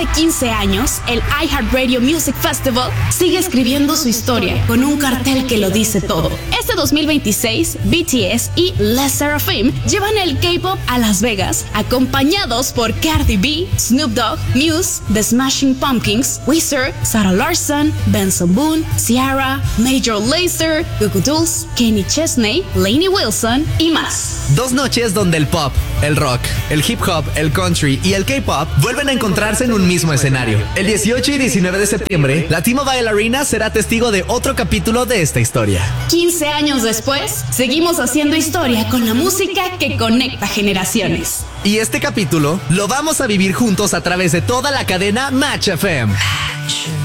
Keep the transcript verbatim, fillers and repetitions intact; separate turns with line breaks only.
de quince años, el iHeartRadio Music Festival sigue escribiendo su historia con un cartel que lo dice todo. Este dos mil veintiséis, B T S y Les Seraphim llevan el K-pop a Las Vegas, acompañados por Cardi B, Snoop Dogg, Muse, The Smashing Pumpkins, Weezer, Sarah Larson, Benson Boone, Ciara, Major Lazer, Goo Goo Dolls, Kenny Chesney, Lainey Wilson y más.
Dos noches donde el pop, el rock, el hip hop, el country y el K-pop vuelven a encontrarse en un mismo escenario. El dieciocho y diecinueve de septiembre, la T-Mobile Arena será testigo de otro capítulo de esta historia.
quince años después, seguimos haciendo historia con la música que conecta generaciones.
Y este capítulo lo vamos a vivir juntos a través de toda la cadena Match F M.